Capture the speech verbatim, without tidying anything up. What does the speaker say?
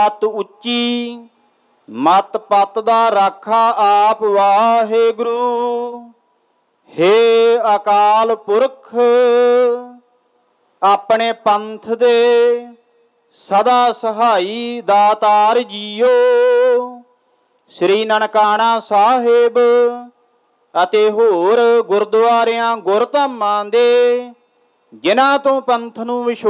ਮਤ ਉੱਚੀ ਮਤ ਪਤ ਦਾ ਰਾਖਾ ਆਪ ਵਾਹਿਗੁਰੂ। ਹੇ ਅਕਾਲ ਪੁਰਖ ਆਪਣੇ ਪੰਥ ਦੇ ਸਦਾ ਸਹਾਈ ਦਾਤਾਰ ਜੀਓ। ਸ੍ਰੀ ਨਨਕਾਣਾ ਸਾਹਿਬ ਅਤੇ ਹੋਰ ਗੁਰਦੁਆਰਿਆਂ ਗੁਰਧਾਮਾਂ ਦੇ ਜਿਨ੍ਹਾਂ ਤੋਂ ਪੰਥ ਨੂੰ ਵਿਛੋ